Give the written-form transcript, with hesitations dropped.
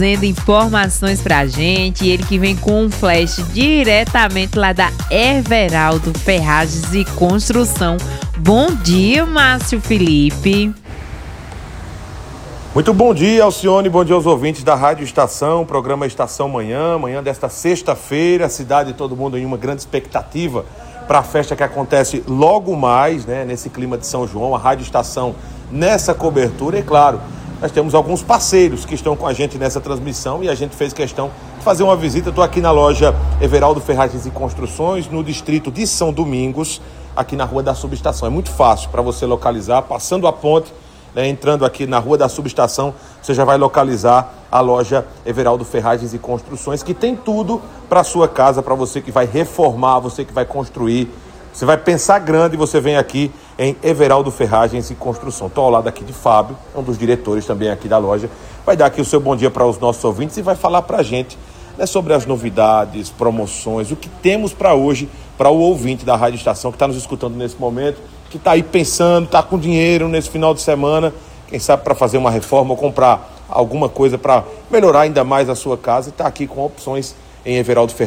Trazendo informações pra gente, ele que vem com um flash diretamente lá da Everaldo Ferragens e Construção. Bom dia, Márcio Felipe. Muito bom dia, Alcione, bom dia aos ouvintes da Rádio Estação, programa Estação Manhã desta sexta-feira, a cidade e todo mundo em uma grande expectativa para a festa que acontece logo mais, né, nesse clima de São João, a Rádio Estação nessa cobertura e, claro, nós temos alguns parceiros que estão com a gente nessa transmissão e a gente fez questão de fazer uma visita. Estou aqui na loja Everaldo Ferragens e Construções, no distrito de São Domingos, aqui na Rua da Subestação. É muito fácil para você localizar, passando a ponte, né, entrando aqui na Rua da Subestação, você já vai localizar a loja Everaldo Ferragens e Construções, que tem tudo para a sua casa, para você que vai reformar, você que vai construir. Você vai pensar grande e você vem aqui em Everaldo Ferragens e Construção. Estou ao lado aqui de Fábio, um dos diretores também aqui da loja. Vai dar aqui o seu bom dia para os nossos ouvintes e vai falar para a gente, né, sobre as novidades, promoções, o que temos para hoje, para o ouvinte da Rádio Estação que está nos escutando nesse momento, que está aí pensando, está com dinheiro nesse final de semana, quem sabe para fazer uma reforma ou comprar alguma coisa para melhorar ainda mais a sua casa, e está aqui com opções em Everaldo Ferragens.